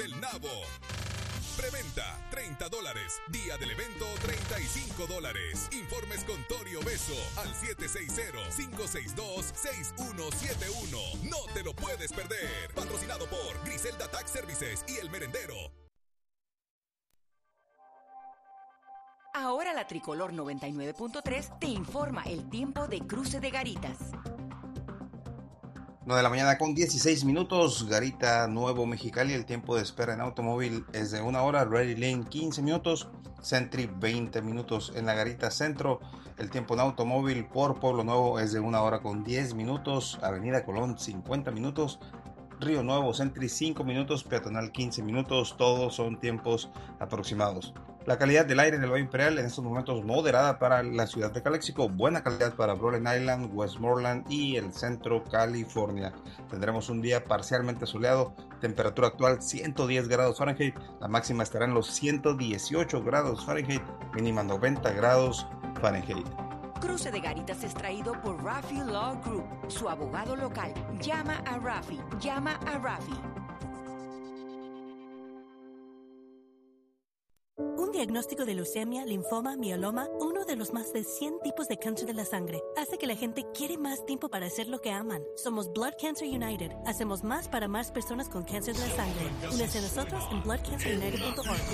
El Nabo. Preventa, $30. Día del evento, $35. Informes con Torio Beso al 760-562-6171. No te lo puedes perder. Patrocinado por Griselda Tax Services y El Merendero. Ahora la Tricolor 99.3 te informa el tiempo de Cruce de Garitas. 9 de la mañana con 16 minutos, Garita Nuevo Mexicali. El tiempo de espera en automóvil es de 1 hora, Ready Lane 15 minutos, Sentry 20 minutos. En la Garita Centro, el tiempo en automóvil por Pueblo Nuevo es de 1 hora con 10 minutos, Avenida Colón 50 minutos, Río Nuevo Sentry 5 minutos, Peatonal 15 minutos, todos son tiempos aproximados. La calidad del aire en el Valle Imperial en estos momentos moderada para la ciudad de Calexico, buena calidad para Rhode Island, Westmoreland y el centro California. Tendremos un día parcialmente soleado, temperatura actual 110 grados Fahrenheit, la máxima estará en los 118 grados Fahrenheit, mínima 90 grados Fahrenheit. Cruce de Garitas es traído por Rafi Law Group, su abogado local. Llama a Rafi, llama a Rafi. Un diagnóstico de leucemia, linfoma, mieloma, uno de los más de 100 tipos de cáncer de la sangre, hace que la gente quiere más tiempo para hacer lo que aman. Somos Blood Cancer United. Hacemos más para más personas con cáncer de la sangre. Únete a nosotros en bloodcancerunited.org.